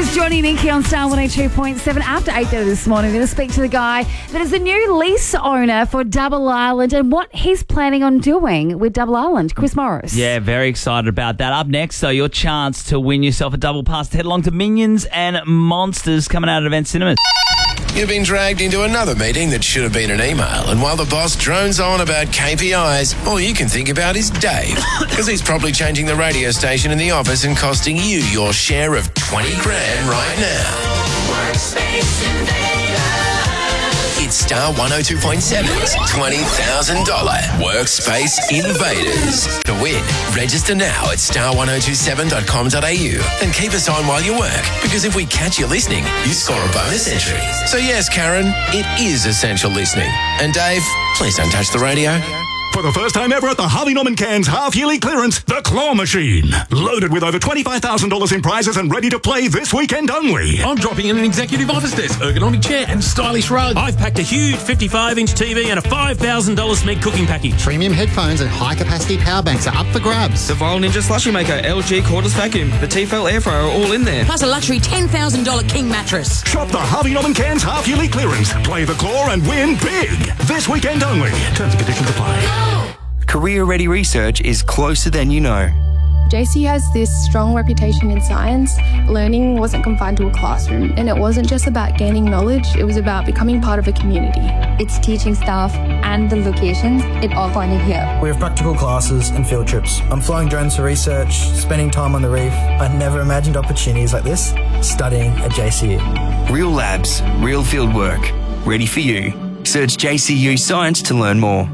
is Johnny Ninky on Star 102.7. After 8:30 this morning, we're going to speak to the guy that is the new lease owner for Double Island and what he's planning on doing with Double Island. Chris Morris. Yeah, very excited about that. Up next, though, your chance to win yourself a double pass to head along to Minions and Monsters coming out at Event Cinemas. You've been dragged into another meeting that should have been an email, and while the boss drones on about KPIs, all you can think about is Dave, because he's probably changing the radio station in the office and costing you your share of 20 grand right now. Workspace Invader. It's Star 102.7's $20,000 Workspace Invaders. To win, register now at star1027.com.au and keep us on while you work, because if we catch you listening, you score a bonus entry. So yes, Karen, it is essential listening. And Dave, please don't touch the radio. For the first time ever at the Harvey Norman Cairns half-yearly clearance, the Claw Machine. Loaded with over $25,000 in prizes and ready to play this weekend only. I'm dropping in an executive office desk, ergonomic chair and stylish rug. I've packed a huge 55-inch TV and a $5,000 Smeg cooking package. Premium headphones and high-capacity power banks are up for grabs. The Viral Ninja Slushie Maker, LG cordless vacuum, the Tefal air fryer are all in there. Plus a luxury $10,000 King mattress. Shop the Harvey Norman Cairns half-yearly clearance. Play the Claw and win big. This weekend only. Terms and conditions apply. Career Ready Research is closer than you know. JC has this strong reputation in science. Learning wasn't confined to a classroom, and it wasn't just about gaining knowledge, it was about becoming part of a community. Its teaching staff and the locations, it all pointed here. We have practical classes and field trips. I'm flying drones for research, spending time on the reef. I'd never imagined opportunities like this studying at JCU. Real labs, real field work, ready for you. Search JCU Science to learn more.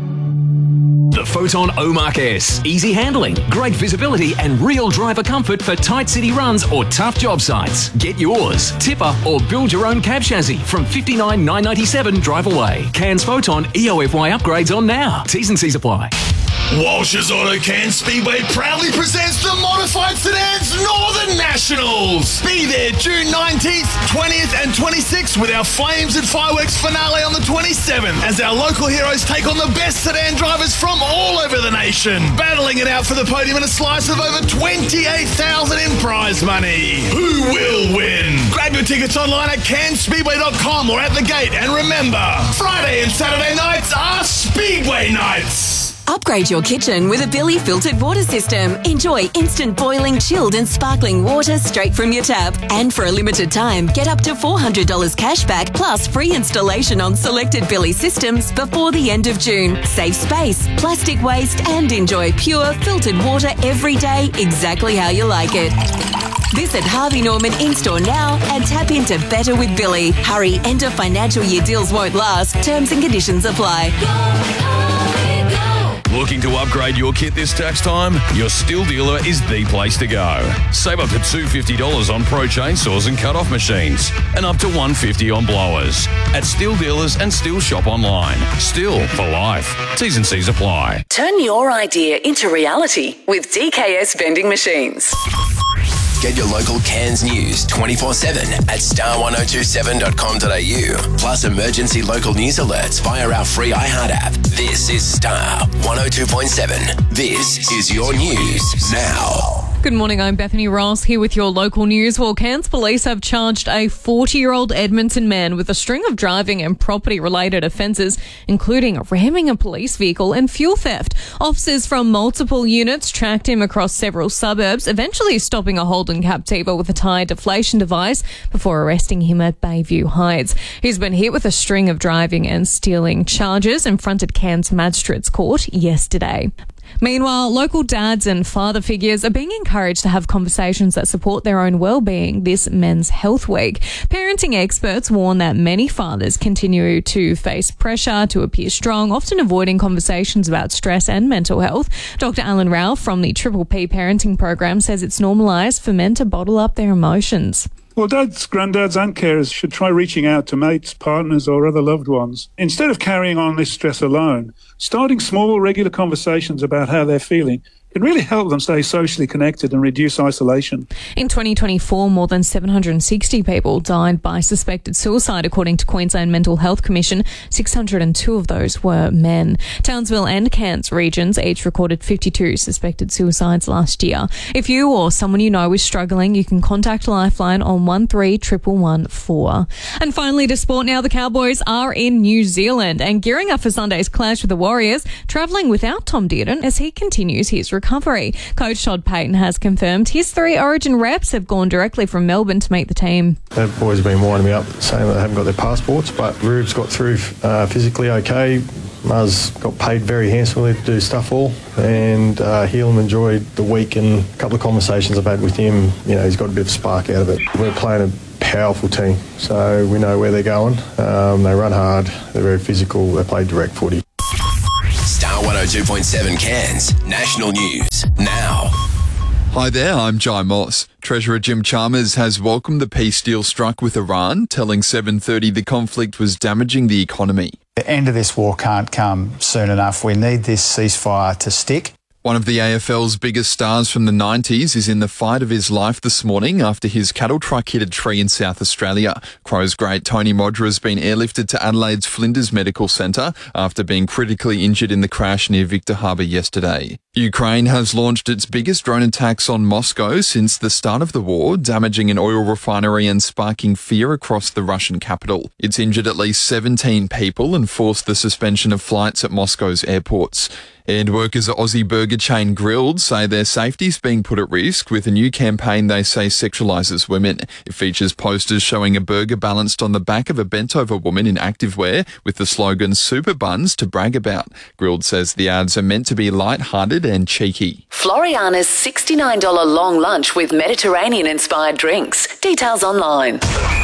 The Photon Omark S. Easy handling, great visibility and real driver comfort for tight city runs or tough job sites. Get yours, tipper or build your own cab chassis from $59,997 drive away. Cairns Photon EOFY upgrades on now. T's and C's apply. Walsh's Auto Cairns Speedway proudly presents the Modified Sedans Northern Nationals. Be there June 19th, 20th and 26th with our Flames and Fireworks finale on the 27th as our local heroes take on the best sedan drivers from all over the nation, battling it out for the podium and a slice of over $28,000 in prize money. Who will win? Grab your tickets online at cairnsspeedway.com or at the gate, and remember, Friday and Saturday nights are Speedway nights. Upgrade your kitchen with a Billy filtered water system. Enjoy instant boiling, chilled and sparkling water straight from your tap. And for a limited time, get up to $400 cash back plus free installation on selected Billy systems before the end of June. Save space, plastic waste and enjoy pure filtered water every day exactly how you like it. Visit Harvey Norman in-store now and tap into Better with Billy. Hurry, end of financial year deals won't last. Terms and conditions apply. Looking to upgrade your kit this tax time? Your Stihl dealer is the place to go. Save up to $250 on pro chainsaws and cut-off machines, and up to $150 on blowers. At Stihl dealers and Stihl shop online. Stihl for life. T's and C's apply. Turn your idea into reality with DKS Vending Machines. Get your local Cairns news 24/7 at star1027.com.au. Plus emergency local news alerts via our free iHeart app. This is Star 102.7. This is your news now. Good morning, I'm Bethany Ross here with your local news. Well, Cairns police have charged a 40-year-old Edmonton man with a string of driving and property-related offences, including ramming a police vehicle and fuel theft. Officers from multiple units tracked him across several suburbs, eventually stopping a Holden Captiva with a tyre deflation device before arresting him at Bayview Heights. He's been hit with a string of driving and stealing charges and fronted Cairns Magistrates Court yesterday. Meanwhile, local dads and father figures are being encouraged to have conversations that support their own well-being this Men's Health Week. Parenting experts warn that many fathers continue to face pressure to appear strong, often avoiding conversations about stress and mental health. Dr. Alan Rao from the Triple P Parenting Program says it's normalised for men to bottle up their emotions. Well, dads, granddads and carers should try reaching out to mates, partners or other loved ones. Instead of carrying on this stress alone, starting small, regular conversations about how they're feeling can really help them stay socially connected and reduce isolation. In 2024, more than 760 people died by suspected suicide, according to Queensland Mental Health Commission. 602 of those were men. Townsville and Cairns regions each recorded 52 suspected suicides last year. If you or someone you know is struggling, you can contact Lifeline on 131114. And finally, to sport now, the Cowboys are in New Zealand and gearing up for Sunday's clash with the Warriors, travelling without Tom Dearden as he continues his recovery. Coach Todd Payton has confirmed his 3 Origin reps have gone directly from Melbourne to meet the team. The boys have been winding me up saying that they haven't got their passports, but Rube's got through physically okay. Muzz got paid very handsomely to do stuff all, and he'll enjoy the week, and a couple of conversations I've had with him, you know, he's got a bit of spark out of it. We're playing a powerful team, so we know where they're going. They run hard, they're very physical, they play direct footy. Star 102.7 Cairns, national news, now. Hi there, I'm Jai Moss. Treasurer Jim Chalmers has welcomed the peace deal struck with Iran, telling 7:30 the conflict was damaging the economy. The end of this war can't come soon enough. We need this ceasefire to stick. One of the AFL's biggest stars from the 90s is in the fight of his life this morning after his cattle truck hit a tree in South Australia. Crows great Tony Modra has been airlifted to Adelaide's Flinders Medical Centre after being critically injured in the crash near Victor Harbour yesterday. Ukraine has launched its biggest drone attacks on Moscow since the start of the war, damaging an oil refinery and sparking fear across the Russian capital. It's injured at least 17 people and forced the suspension of flights at Moscow's airports. And workers at Aussie burger chain Grilled say their safety's being put at risk with a new campaign they say sexualises women. It features posters showing a burger balanced on the back of a bent-over woman in activewear with the slogan "Super Buns to brag about." Grilled says the ads are meant to be light-hearted and cheeky. Floriana's $69 long lunch with Mediterranean-inspired drinks. Details online.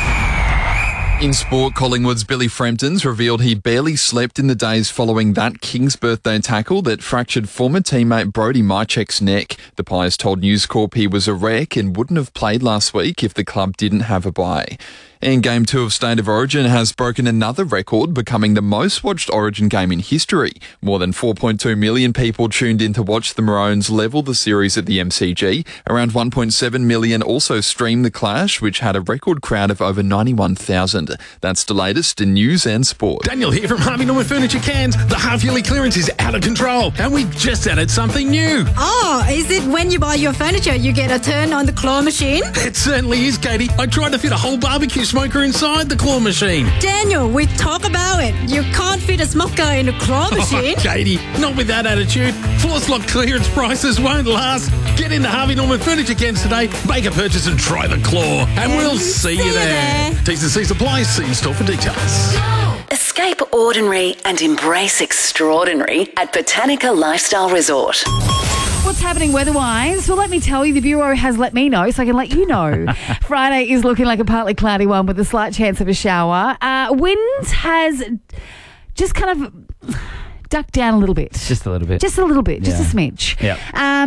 In sport, Collingwood's Billy Frampton's revealed he barely slept in the days following that King's birthday tackle that fractured former teammate Brody Mychek's neck. The Pies told News Corp he was a wreck and wouldn't have played last week if the club didn't have a bye. And Game 2 of State of Origin has broken another record, becoming the most watched Origin game in history. More than 4.2 million people tuned in to watch the Maroons level the series at the MCG. Around 1.7 million also streamed the clash, which had a record crowd of over 91,000. That's the latest in news and sport. Daniel here from Harvey Norman Furniture Cairns. The half-yearly clearance is out of control, and we've just added something new. Oh, is it when you buy your furniture, you get a turn on the claw machine? It certainly is, Katie. I tried to fit a whole barbecue smoker inside the claw machine. Daniel, we talk about it. You can't fit a smoker in a claw machine. Oh, Katie, not with that attitude. Floor Lock clearance prices won't last. Get into Harvey Norman Furniture Cairns today, make a purchase and try the claw. And we'll see you there. T's and C's apply. See in store for details. Escape ordinary and embrace extraordinary at Botanica Lifestyle Resort. What's happening weather-wise? Well, let me tell you, the Bureau has let me know, so I can let you know. Friday is looking like a partly cloudy one with a slight chance of a shower. Winds has just kind of ducked down a little bit. Just a little bit. Just a little bit. Just a smidge. Yeah.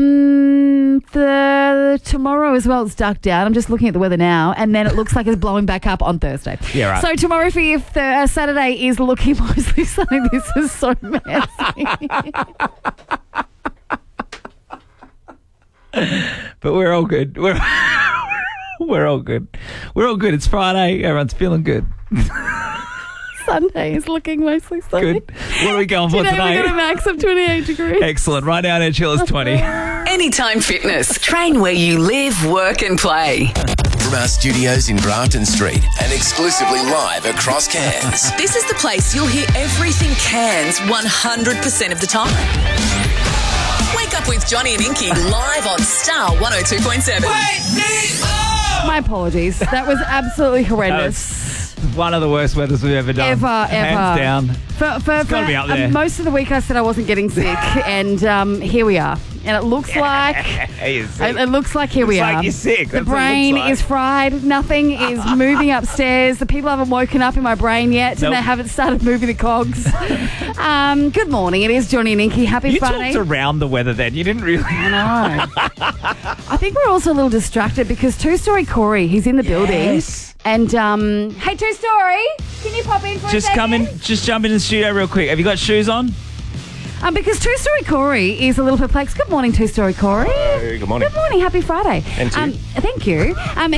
The tomorrow as well, it's ducked down. I'm just looking at the weather now, and then it looks like it's blowing back up on Thursday. Yeah, right. So tomorrow for you, Saturday is looking mostly sunny. This is so messy. But we're all good. We're all good. We're all good. It's Friday. Everyone's feeling good. Sunday is looking mostly sunny. Good. What are we going for Today today? We're going to max of 28 degrees. Excellent. Right now, our chill is 20. Anytime Fitness. Train where you live, work and play. From our studios in Grafton Street and exclusively live across Cairns. This is the place you'll hear everything Cairns 100% of the time. Wake up with Johnny and Inky live on Star 102.7. My apologies. That was absolutely horrendous. One of the worst weathers we've ever done. Ever. Hands down. It's got to be up there. Most of the week I said I wasn't getting sick, and here we are. And it looks like it looks like here we are. Looks like you're sick. The That's what it brain looks like. is fried. Nothing is moving upstairs. The people haven't woken up in my brain yet, and they haven't started moving the cogs. Good morning. It is Johnny and Inky. Happy You Friday. talked around the weather then. You didn't really. I know. I think we're also a little distracted because Two-Story Corey, he's in the building. And, hey, Two-Story, can you pop in for a second? Just jump in the studio real quick. Have you got shoes on? Because Two Story Corey is a little perplexed. Good morning, Two Story Corey. Good morning. Good morning. Happy Friday. And to you. Thank you.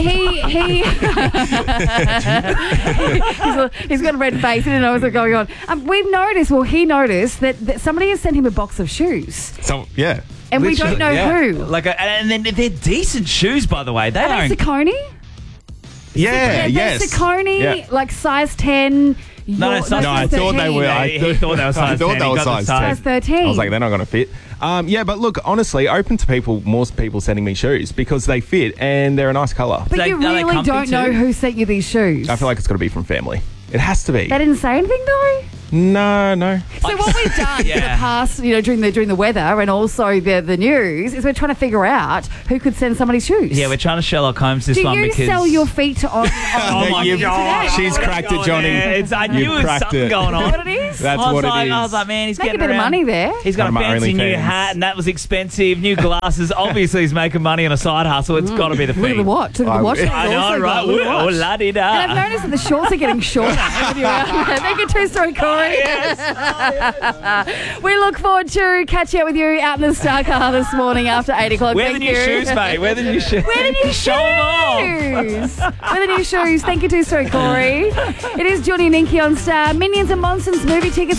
He's got a red face. He didn't know what's going on. He noticed that somebody has sent him a box of shoes. Yeah. And we don't know who. And then they're decent shoes, by the way. They Are they Saucony? Yeah, yes. Saucony, like size 10. I thought they were. He thought they were size 10. I thought they were size 10. Size 13. I was like, they're not going to fit. But look, honestly, open to most people sending me shoes because they fit and they're a nice colour. But you really don't know who sent you these shoes. I feel like it's got to be from family. It has to be. They didn't say anything though? No. So what we've done for the past, during the weather and also the news, is we're trying to figure out who could send somebody shoes. Yeah, we're trying to Sherlock Holmes this one because... Do you sell your feet on oh my God. She's cracked it, Johnny. I knew there was something going on. Is that what it is? That's what it is. I was like, man, he's Make getting a bit of money there. He's got a fancy new hat and that was expensive. New glasses. Obviously, he's making money on a side hustle. It's got to be the fee. Look at the watch. Look at the watch. I know, right? Oh, la-di-da. And I've noticed that the shorts are getting shorter. Thank you, Two Story Corey. We look forward to catching up with you out in the Star Car this morning after 8 o'clock. Wear the new shoes, mate. Wear the new shoes. Wear the new shoes. Wear the new shoes. Thank you, Two Story Corey. It is Johnny and Inky on Star. Minions and Monsters movie tickets.